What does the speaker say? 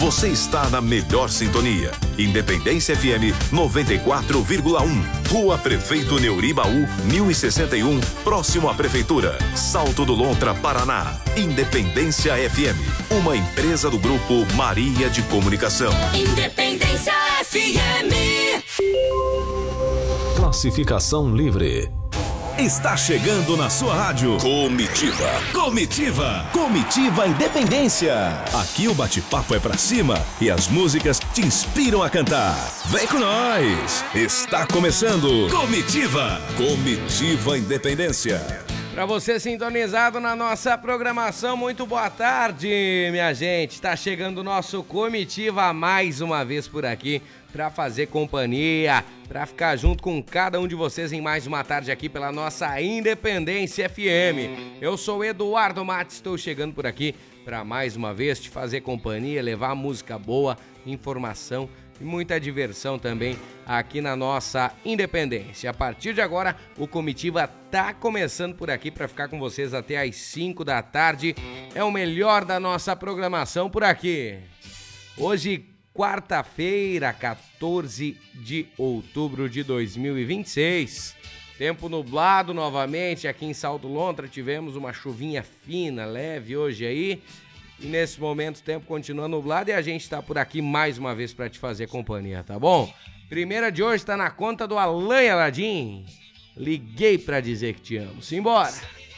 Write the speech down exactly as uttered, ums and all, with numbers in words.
Você está na melhor sintonia. Independência F M noventa e quatro vírgula um. Rua Prefeito Neuribaú, mil e sessenta e um, próximo à Prefeitura. Salto do Lontra, Paraná. Independência F M, uma empresa do Grupo Maria de Comunicação. Independência F M. Classificação livre. Está chegando na sua rádio Comitiva. Comitiva. Comitiva Independência. Aqui o bate-papo é pra cima e as músicas te inspiram a cantar. Vem com nós. Está começando Comitiva. Comitiva Independência. Para você sintonizado na nossa programação, muito boa tarde, minha gente. Está chegando o nosso Comitiva mais uma vez por aqui para fazer companhia, para ficar junto com cada um de vocês em mais uma tarde aqui pela nossa Independência F M. Eu sou Eduardo Matos, estou chegando por aqui para mais uma vez te fazer companhia, levar música boa, informação e muita diversão também aqui na nossa Independência. A partir de agora, o Comitiva tá começando por aqui para ficar com vocês até às cinco da tarde. É o melhor da nossa programação por aqui. Hoje, quarta-feira, quatorze de outubro de dois mil e vinte e seis. Tempo nublado novamente aqui em Salto Lontra. Tivemos uma chuvinha fina, leve hoje aí. E nesse momento o tempo continua nublado e a gente tá por aqui mais uma vez para te fazer companhia, tá bom? Primeira de hoje tá na conta do Alan Aladim. Liguei pra dizer que te amo. Simbora!